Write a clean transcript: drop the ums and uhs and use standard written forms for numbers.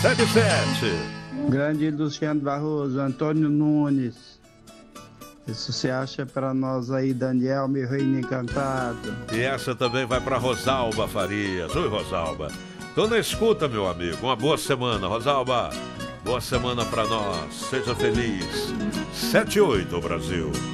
77. Grande Luciano Barroso, Antônio Nunes. Isso se acha para nós aí, Daniel, meu reino encantado. E essa também vai para Rosalba Farias. Oi, Rosalba. Tô na escuta, meu amigo. Uma boa semana, Rosalba. Boa semana para nós. Seja feliz. 78, Brasil.